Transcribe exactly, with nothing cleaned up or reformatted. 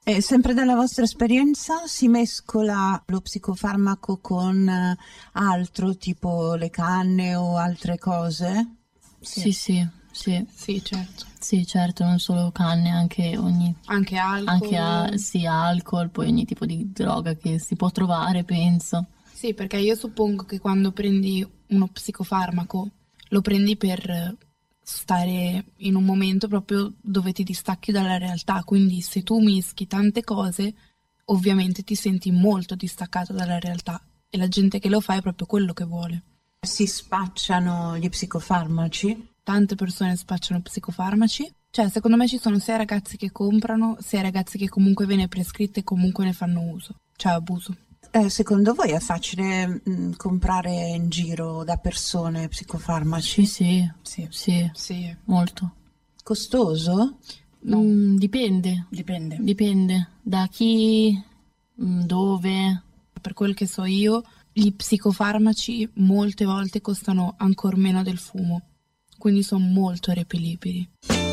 E sempre dalla vostra esperienza si mescola lo psicofarmaco con eh, altro, tipo le canne o altre cose? Sì, sì, sì. Sì, certo. Sì, certo, non solo canne, anche ogni... Anche alcol. Anche a, sì, alcol, poi ogni tipo di droga che si può trovare, penso. Sì, perché io suppongo che quando prendi uno psicofarmaco lo prendi per stare in un momento proprio dove ti distacchi dalla realtà, quindi se tu mischi tante cose, ovviamente ti senti molto distaccato dalla realtà e la gente che lo fa è proprio quello che vuole. Si spacciano gli psicofarmaci? Tante persone spacciano psicofarmaci, cioè secondo me ci sono sia ragazzi che comprano, sia ragazzi che comunque viene prescritto e comunque ne fanno uso, cioè abuso. Eh, secondo voi è facile mh, comprare in giro da persone psicofarmaci? Sì, Sì, sì, Sì. molto. Costoso? No. Mm, dipende, dipende. dipende da chi, mm, dove. Per quel che so io, gli psicofarmaci molte volte costano ancora meno del fumo, quindi sono molto repelibili.